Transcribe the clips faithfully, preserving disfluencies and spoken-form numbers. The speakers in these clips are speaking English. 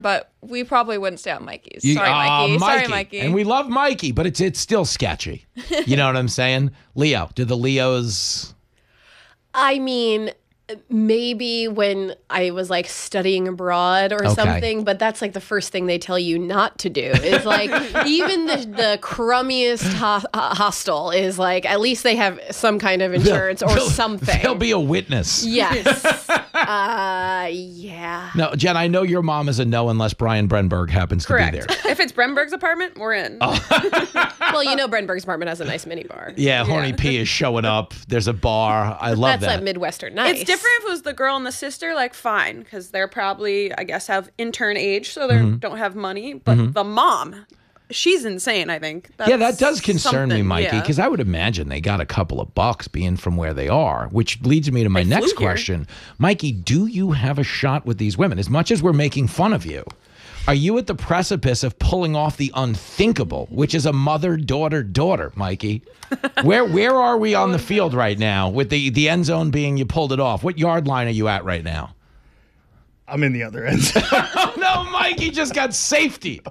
but we probably wouldn't stay at Mikey's. You- Sorry, Aw, Mikey. Sorry, Mikey. Mikey. And we love Mikey, but it's it's still sketchy. You know what I'm saying? Leo, do the Leos... I mean, maybe when I was like studying abroad or Okay. something, but that's like the first thing they tell you not to do is like even the, the crummiest ho- ho- hostel is like at least they have some kind of insurance or They'll- something. They'll be a witness. Yes. uh, yeah. No, Jen, I know your mom is a no unless Brian Brenberg happens Correct. to be there. If it's Brenberg's apartment, we're in. Well, you know, Brenberg's apartment has a nice mini bar. Yeah, Horny P is showing up. There's a bar. I love That's that. like Midwestern nice. It's different if it was the girl and the sister, like fine, because they're probably, I guess, have intern age, so they Mm-hmm. don't have money. But the mom, she's insane, I think. That's Yeah, that does concern me, something, Mikey, yeah. because I would imagine they got a couple of bucks being from where they are, which leads me to my They next flew here. question. Mikey, do you have a shot with these women? As much as we're making fun of you, are you at the precipice of pulling off the unthinkable, which is a mother, daughter, daughter, Mikey? Where where are we on the field right now with the, the end zone being you pulled it off? What yard line are you at right now? I'm in the other end. Oh, no, Mikey just got safety.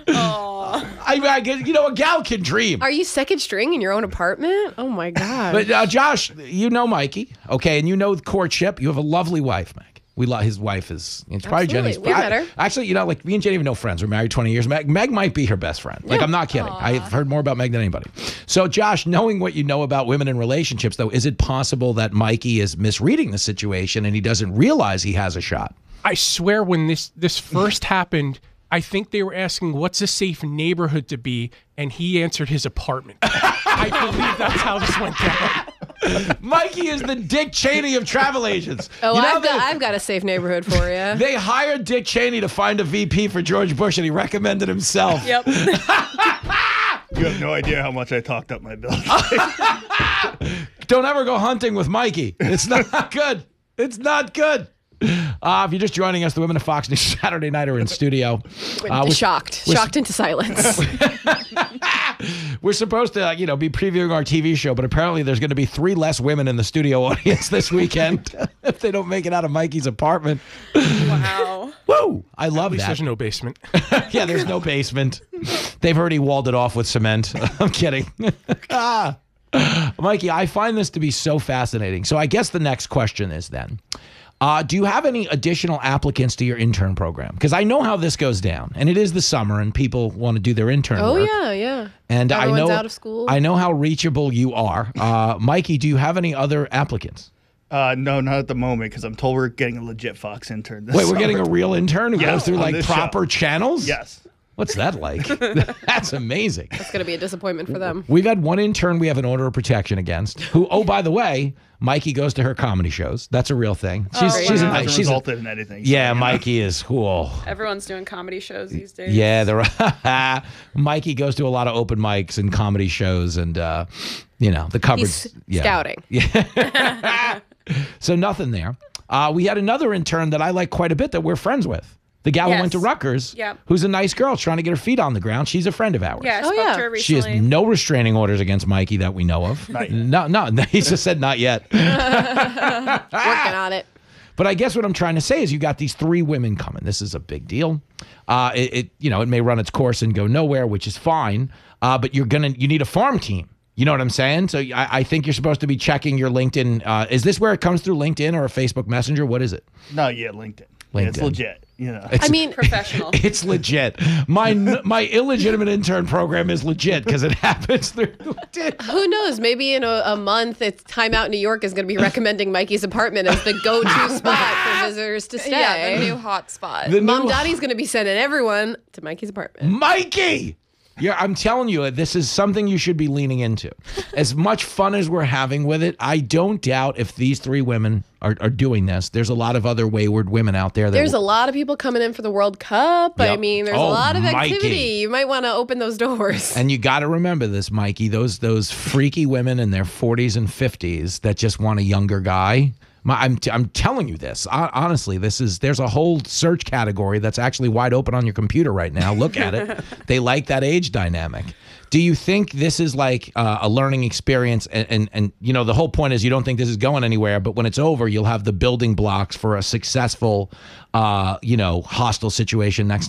I, I guess, you know, a gal can dream. Are you second string in your own apartment? Oh my God. But uh, Josh, you know Mikey, okay, and you know courtship. You have a lovely wife, Meg. We love his wife is. It's probably Absolutely. Jenny's. We met her. Actually, you know, like me and Jenny have no friends. We're married twenty years. Meg, Meg might be her best friend. Like, I'm not kidding. I've heard more about Meg than anybody. So, Josh, knowing what you know about women in relationships, though, is it possible that Mikey is misreading the situation and he doesn't realize he has a shot? I swear when this this first happened, I think they were asking what's a safe neighborhood to be, and he answered his apartment. I believe that's how this went down. Mikey is the Dick Cheney of travel agents. oh, You know I've, got, that- I've got a safe neighborhood for you. They hired Dick Cheney to find a V P for George Bush, and he recommended himself. Yep. You have no idea how much I talked up my bill. Don't ever go hunting with Mikey. It's not good. It's not good. Uh, if you're just joining us, the women of Fox News Saturday night are in studio. Uh, we're, shocked. we're- shocked into silence. we're supposed to, uh, you know, be previewing our T V show, but apparently there's going to be three less women in the studio audience this weekend if they don't make it out of Mikey's apartment. Wow. Woo! I love At least that. there's no basement. Yeah, there's no basement. They've already walled it off with cement. I'm kidding. Ah. Mikey, I find this to be so fascinating. So I guess the next question is then, uh, do you have any additional applicants to your intern program? Because I know how this goes down, and it is the summer, and people want to do their intern oh, work. yeah, yeah. And Everyone's I know out of school. I know how reachable you are. Uh, Mikey, do you have any other applicants? Uh, no, not at the moment, because I'm told we're getting a legit Fox intern. This Wait, we're summer. getting a real intern who Yeah, goes through on like this proper show. channels? Yes. What's that like? That's amazing. It's going to be a disappointment for them. We've had one intern we have an order of protection against, who, oh, by the way, Mikey goes to her comedy shows. That's a real thing. She's, Oh, she's, wow. a, Hasn't she's a, resulted in anything. so, yeah, you know. Mikey is cool. Everyone's doing comedy shows these days. Yeah, the Mikey goes to a lot of open mics and comedy shows, and uh, you know the coverage. He's yeah. scouting. So nothing there. Uh, we had another intern that I like quite a bit that we're friends with. The gal who Yes. went to Rutgers, Yep. who's a nice girl trying to get her feet on the ground. She's a friend of ours. Yeah, I Oh, spoke yeah. to her She recently. has no restraining orders against Mikey that we know of. Not yet. No, no, he just said not yet. Working on it. But I guess what I'm trying to say is you got these three women coming. This is a big deal. Uh, it, it, you know, it may run its course and go nowhere, which is fine. Uh, but you're gonna, you need a farm team. You know what I'm saying? So I, I think you're supposed to be checking your LinkedIn. Uh, is this where it comes through LinkedIn or a Facebook Messenger? What is it? Not yet, LinkedIn. Yeah, it's LinkedIn. legit. You know. It's, I mean, Professional. it's legit. My my illegitimate intern program is legit because it happens through LinkedIn. who knows? Maybe in a, a month, it's Time Out New York is going to be recommending Mikey's apartment as the go-to spot for visitors to stay. Yeah, the new hot spot. The Mom new- Dottie's going to be sending everyone to Mikey's apartment. Mikey! Yeah, I'm telling you, this is something you should be leaning into. As much fun as we're having with it, I don't doubt if these three women are, are doing this. There's a lot of other wayward women out there. That There's a lot of people coming in for the World Cup. I Yep. mean, there's Oh, a lot of Mikey. activity. You might want to open those doors. And you got to remember this, Mikey. Those those freaky women in their forties and fifties that just want a younger guy My, I'm t- I'm telling you this. Hon- honestly, this is there's a whole search category that's actually wide open on your computer right now. Look at it. They like that age dynamic. Do you think this is like uh, a learning experience? And, and and you know the whole point is you don't think this is going anywhere, but when it's over, you'll have the building blocks for a successful, uh, you know, hostile situation next